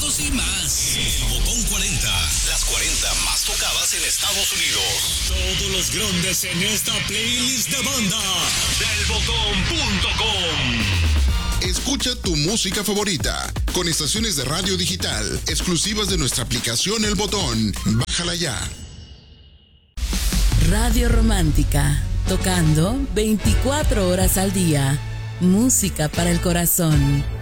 éxitos y más. El Botón 40, las 40 más tocadas en Estados Unidos. Todos los grandes en esta playlist de banda del Botón.com. Escucha tu música favorita con estaciones de radio digital exclusivas de nuestra aplicación El Botón. Bájala ya. Radio Romántica, tocando 24 horas al día. Música para el corazón.